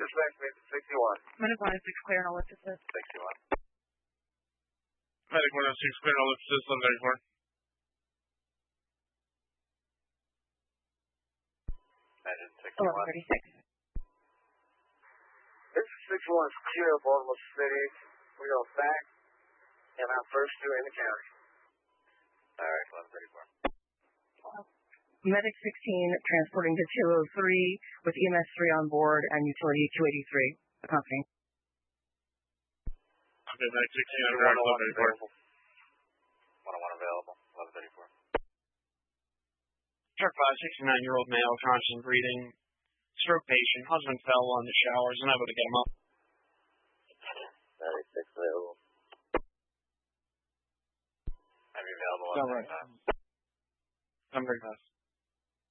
dispatch, 61. Medic 106 clear, no lift assist. 61. Medic 106 clear, no lift assist, 1134. Engine 61. 1136. This is 61 is clear of Baltimore City. We go back, and our first two in the county. All right, 1134. Medic 16 transporting to 203 with EMS 3 on board and utility 283 accompanying. Okay, Medic 16 on ground, 1134. 101 available, 1134. Truck 5, 69-year-old male, conscious and breathing, stroke patient, husband fell on the showers, unable to get him up. 96 available. Heavy available. All right. I'm very fast.